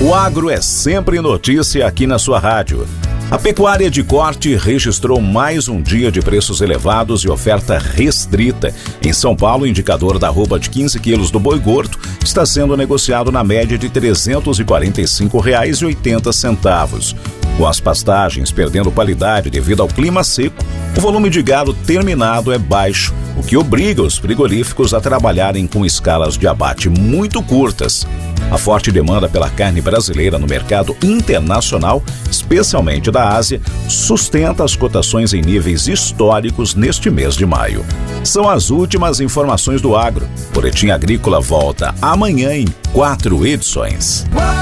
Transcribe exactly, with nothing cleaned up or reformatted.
O agro é sempre notícia aqui na sua rádio. A pecuária de corte registrou mais um dia de preços elevados e oferta restrita. Em São Paulo, o indicador da arroba de quinze quilos do boi gordo está sendo negociado na média de trezentos e quarenta e cinco reais e oitenta centavos. Com as pastagens perdendo qualidade devido ao clima seco, o volume de gado terminado é baixo, o que obriga os frigoríficos a trabalharem com escalas de abate muito curtas. A forte demanda pela carne brasileira no mercado internacional, especialmente da Ásia, sustenta as cotações em níveis históricos neste mês de maio. São as últimas informações do agro. Boletim Agrícola volta amanhã em quatro edições.